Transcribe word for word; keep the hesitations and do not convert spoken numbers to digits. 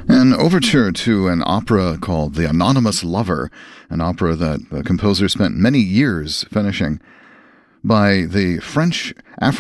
An overture to an opera called The Anonymous Lover, an opera that the composer spent many years finishing, by the French Afro